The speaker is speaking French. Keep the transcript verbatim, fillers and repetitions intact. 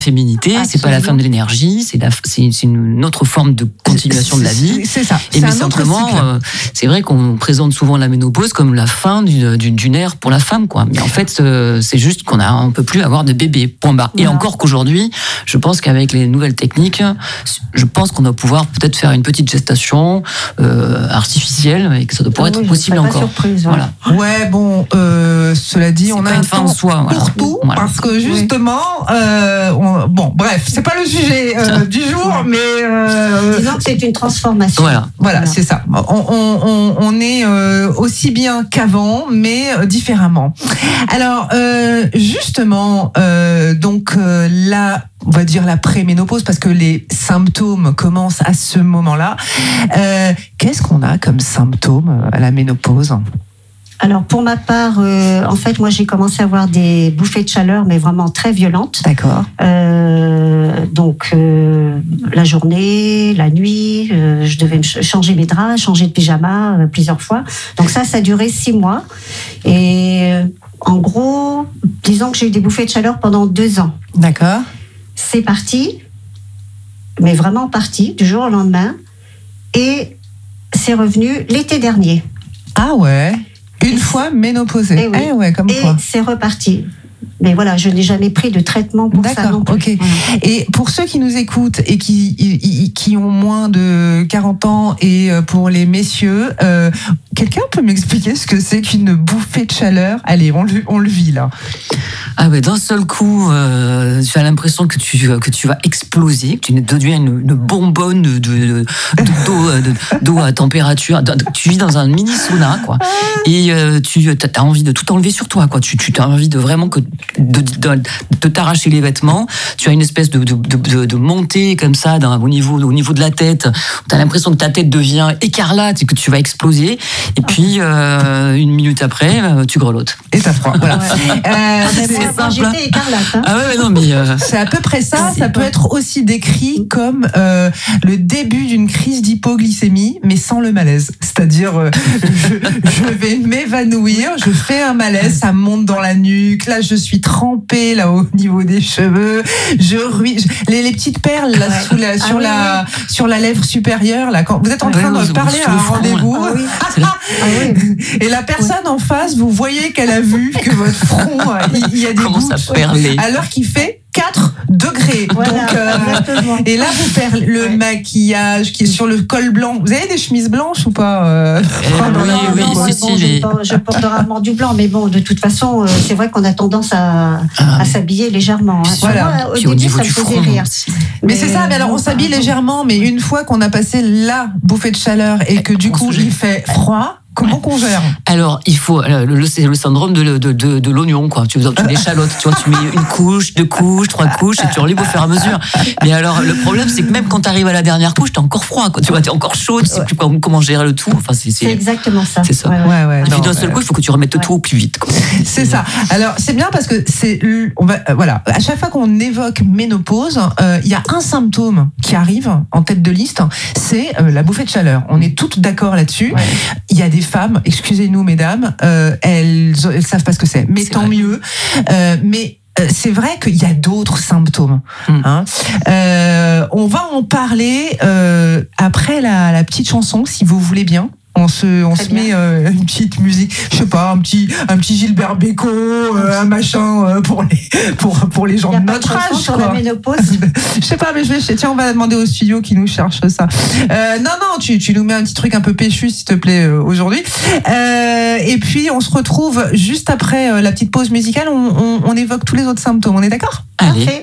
féminité, Absolument. C'est pas la fin de l'énergie, c'est, la, c'est, c'est une autre forme de continuation de la vie. C'est ça. Et c'est mais simplement, euh, c'est vrai qu'on présente souvent la ménopause comme la fin d'une, d'une, d'une ère pour la femme, quoi. Mais en fait, euh, c'est juste qu'on a, on peut plus avoir de bébés. Point barre. Voilà. Et encore qu'aujourd'hui, je pense qu'avec les nouvelles techniques, je pense qu'on va pouvoir peut-être faire une petite gestation euh, artificielle et que ça doit pouvoir ah, être oui, possible encore. Surprise, voilà. Ouais, bon, euh, cela dit, c'est on a un temps soi, voilà. pour tout, voilà. Parce que justement, oui. euh, on Bon, bref, c'est pas le sujet euh, du jour, mais euh, disons que c'est une transformation. Voilà, voilà, voilà. C'est ça. On, on, on est euh, aussi bien qu'avant, mais euh, différemment. Alors, euh, justement, euh, donc euh, là, on va dire la préménopause, parce que les symptômes commencent à ce moment-là. Euh, qu'est-ce qu'on a comme symptômes à la ménopause ? Alors pour ma part, euh, en fait, moi j'ai commencé à avoir des bouffées de chaleur, mais vraiment très violentes. D'accord. Euh, donc euh, la journée, la nuit, euh, je devais changer mes draps, changer de pyjama euh, plusieurs fois. Donc ça, ça a duré six mois. Et euh, en gros, disons que j'ai eu des bouffées de chaleur pendant deux ans. D'accord. C'est parti, mais vraiment parti du jour au lendemain. Et c'est revenu l'été dernier. Ah ouais. Une et fois ménopausée. Et, oui. eh ouais, comme et quoi. c'est reparti. Mais voilà, je n'ai jamais pris de traitement pour D'accord, ça non plus. Ok. Voilà. Et pour ceux qui nous écoutent et qui, qui ont moins de quarante ans et pour les messieurs, euh, quelqu'un peut m'expliquer ce que c'est qu'une bouffée de chaleur ? Allez, on le, on le vit là. Ah ouais, d'un seul coup, euh, tu as l'impression que tu, que tu vas exploser, que tu deviens une, une bonbonne de, de, de, d'eau, de, d'eau à température. De, tu vis dans un mini sauna, quoi. Et euh, tu as envie de tout enlever sur toi, quoi. Tu, tu as envie de vraiment que de, de, de t'arracher les vêtements. Tu as une espèce de, de, de, de montée comme ça dans, au, niveau, au niveau de la tête. Tu as l'impression que ta tête devient écarlate et que tu vas exploser. Et puis, euh, une minute après, tu grelottes. Et t'as froid. Voilà. Ouais. Euh, c'est c'est simple. J'étais écarlate. Hein. Ah ouais, non, mais euh... c'est à peu près ça. Ça peut être aussi décrit comme euh, le début d'une crise d'hypoglycémie, mais sans le malaise. C'est-à-dire, euh, je, je vais m'évanouir, je fais un malaise, ça monte dans la nuque. Là, je suis trempée là au niveau des cheveux. Je ruis les, les petites perles là, ouais. sous la, sur ah, la oui, oui. sur la lèvre supérieure là. Quand vous êtes en train ouais, de parler à un rendez-vous, ah, oui. ah, oui. et la personne oui. en face, vous voyez qu'elle a vu que votre front, il, il y a des commence à perler. Alors qu'il fait quatre degrés. Voilà, donc, euh, et là, vous perdez le ouais. maquillage qui est sur le col blanc. Vous avez des chemises blanches ou pas euh, euh, Oui, non, oui, non, si, bon, si. Je, les... porte, je porte rarement du blanc, mais bon, de toute façon, euh, c'est vrai qu'on a tendance à, ah, à s'habiller légèrement. Hein. Voilà. Moi, au Puis début, au niveau ça du me faisait front, rire. Mais, mais c'est ça, mais alors on s'habille légèrement, mais une fois qu'on a passé la bouffée de chaleur et que du coup, il fait froid, comment qu'on gère ? Alors, il faut, le, le, c'est le syndrome de, de, de, de l'oignon, quoi. Tu, tu l'échalotes, tu vois, tu mets une couche, deux couches, trois couches, et tu relèves au fur et à mesure. Mais alors, le problème, c'est que même quand tu arrives à la dernière couche, t'es encore froid, quoi. Tu vois, t'es encore chaud, tu sais ouais. plus comment, comment gérer le tout. Enfin, c'est, c'est, c'est exactement ça. C'est ça. Ouais, ouais, ouais, et puis non, d'un seul ouais. coup, il faut que tu remettes ouais. tout au plus vite, quoi. C'est ça. Alors, c'est bien parce que c'est, on va, euh, voilà, à chaque fois qu'on évoque ménopause, il euh, y a un symptôme qui arrive en tête de liste, c'est euh, la bouffée de chaleur. On est toutes d'accord là-dessus. Il ouais. y a des femmes, excusez-nous, mesdames, euh, elles, elles savent pas ce que c'est. Mais c'est tant vrai. mieux. Euh, mais euh, c'est vrai qu'il y a d'autres symptômes. Hum. Hein. Euh, on va en parler euh, après la, la petite chanson, si vous voulez bien. On se, on se met euh, une petite musique, je sais pas, un petit, un petit Gilbert Bécaud, euh, un machin euh, pour les, pour, pour les gens de notre âge, sur quoi. La ménopause. Je sais pas, mais je vais, tiens, on va demander au studio qui nous cherche ça. Euh, non, non, tu, tu nous mets un petit truc un peu péchu, s'il te plaît, euh, aujourd'hui. Euh, et puis, on se retrouve juste après euh, la petite pause musicale. On, on, on évoque tous les autres symptômes. On est d'accord ? Allez.